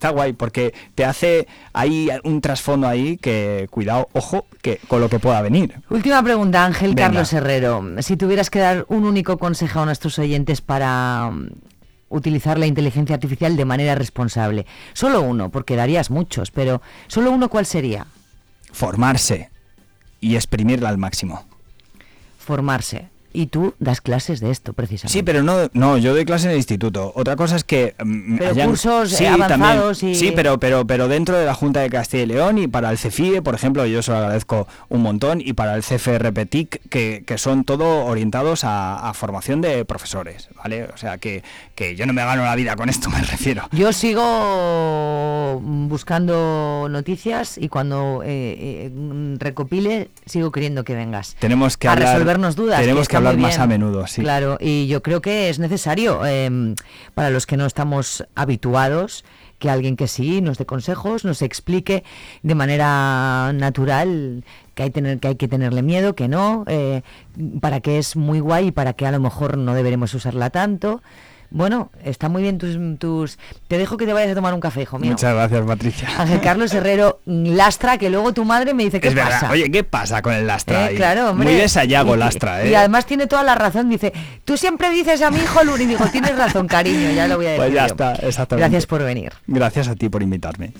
está guay, porque te hace, hay un trasfondo ahí que, cuidado, ojo, que con lo que pueda venir. Última pregunta, Ángel. Venga. Carlos Herrero. Si tuvieras que dar un único consejo a nuestros oyentes para utilizar la inteligencia artificial de manera responsable, solo uno, porque darías muchos, pero solo uno, ¿cuál sería? Formarse y exprimirla al máximo. Formarse. Y tú das clases de esto, precisamente. Sí, pero no, yo doy clases en el instituto. Otra cosa es que... pero cursos avanzados también, y... Sí, pero dentro de la Junta de Castilla y León, y para el CEFIDE, por ejemplo, yo se lo agradezco un montón, y para el CFRPTIC, que son todo orientados a formación de profesores, ¿vale? O sea, que yo no me gano la vida con esto, me refiero. Yo sigo buscando noticias y cuando recopile, sigo queriendo que vengas. Tenemos que a hablar, resolvernos dudas. Tenemos que hablar más a menudo, sí. Claro, y yo creo que es necesario, para los que no estamos habituados, que alguien que sí nos dé consejos, nos explique de manera natural que hay que tenerle miedo, que no, para que es muy guay y para que a lo mejor no deberemos usarla tanto. Bueno, está muy bien tus... Te dejo que te vayas a tomar un café, hijo mío. Muchas gracias, Patricia. Ángel Carlos Herrero, lastra, que luego tu madre me dice, ¿qué pasa? Verdad. Oye, ¿qué pasa con el lastra? Claro, hombre. Muy de Sayago, lastra, Y además tiene toda la razón, dice, tú siempre dices a mi hijo Luni, digo, tienes razón, cariño, ya lo voy a decir. Pues ya yo. está, exactamente. Gracias por venir. Gracias a ti por invitarme.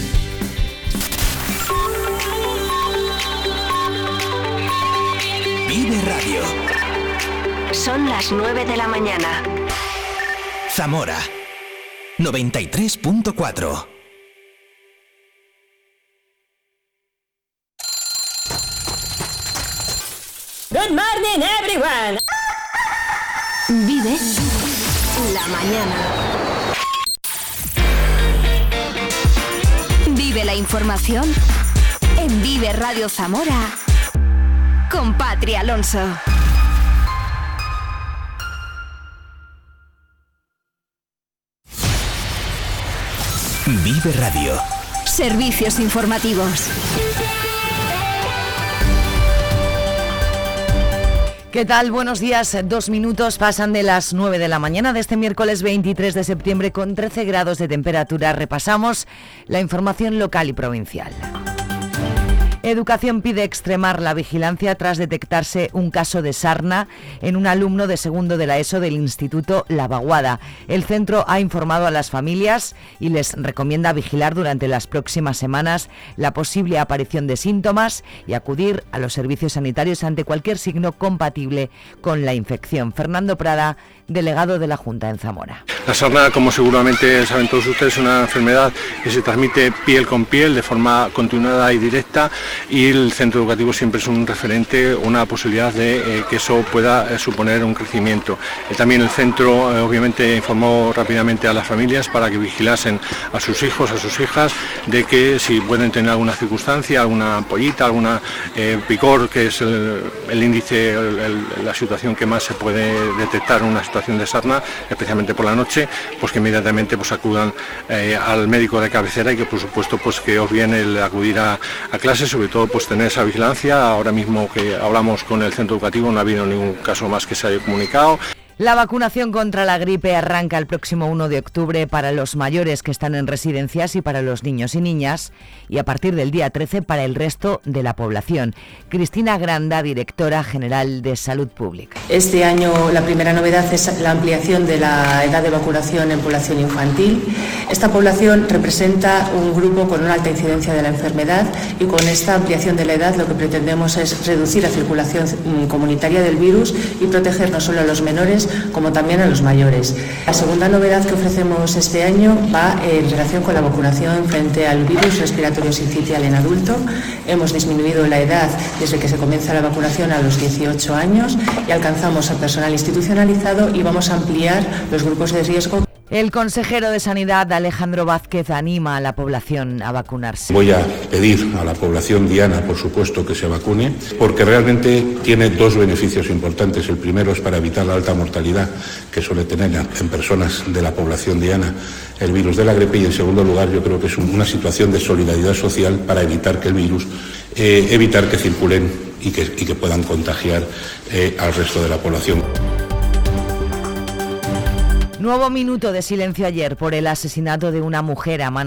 Vive Radio. Son las 9 de la mañana. Zamora 93.4. Good morning, everyone. Vive la mañana. Vive la información en Vive Radio Zamora con Patri Alonso. Vive Radio. Servicios informativos. ¿Qué tal? Buenos días. 2 minutos pasan de las 9 de la mañana de este miércoles 23 de septiembre con 13 grados de temperatura. Repasamos la información local y provincial. Educación pide extremar la vigilancia tras detectarse un caso de sarna en un alumno de segundo de la ESO del Instituto La Vaguada. El centro ha informado a las familias y les recomienda vigilar durante las próximas semanas la posible aparición de síntomas y acudir a los servicios sanitarios ante cualquier signo compatible con la infección. Fernando Prada, delegado de la Junta en Zamora. La sarna, como seguramente saben todos ustedes, es una enfermedad que se transmite piel con piel de forma continuada y directa, y el centro educativo siempre es un referente, una posibilidad de que eso pueda suponer un crecimiento. También el centro obviamente informó rápidamente a las familias para que vigilasen a sus hijos, a sus hijas, de que si pueden tener alguna circunstancia, alguna ampollita, alguna picor, que es el índice, la situación que más se puede detectar en una situación de sarna, especialmente por la noche, pues que inmediatamente pues acudan al médico de cabecera, y que por supuesto pues que os viene el acudir a clases, sobre todo pues tener esa vigilancia. Ahora mismo que hablamos con el centro educativo no ha habido ningún caso más que se haya comunicado. La vacunación contra la gripe arranca el próximo 1 de octubre para los mayores que están en residencias y para los niños y niñas, y a partir del día 13 para el resto de la población. Cristina Granda, directora general de Salud Pública. Este año la primera novedad es la ampliación de la edad de vacunación en población infantil. Esta población representa un grupo con una alta incidencia de la enfermedad, y con esta ampliación de la edad lo que pretendemos es reducir la circulación comunitaria del virus y proteger no solo a los menores como también a los mayores. La segunda novedad que ofrecemos este año va en relación con la vacunación frente al virus respiratorio sincitial en adulto. Hemos disminuido la edad desde que se comienza la vacunación a los 18 años y alcanzamos al personal institucionalizado, y vamos a ampliar los grupos de riesgo. El consejero de Sanidad, Alejandro Vázquez, anima a la población a vacunarse. Voy a pedir a la población diana, por supuesto, que se vacune, porque realmente tiene 2 beneficios importantes. El primero es para evitar la alta mortalidad que suele tener en personas de la población diana el virus de la gripe, y en segundo lugar yo creo que es una situación de solidaridad social para evitar que el virus, evitar que circulen y que puedan contagiar al resto de la población. Nuevo minuto de silencio ayer por el asesinato de una mujer a manos